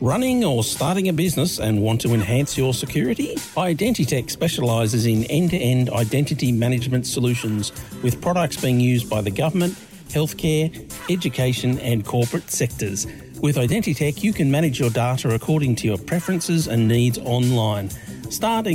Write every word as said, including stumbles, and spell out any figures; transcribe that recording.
Running or starting a business and want to enhance your security? Identitech specialises in end-to-end identity management solutions with products being used by the government, healthcare, education and corporate sectors. With Identitech, you can manage your data according to your preferences and needs online. Start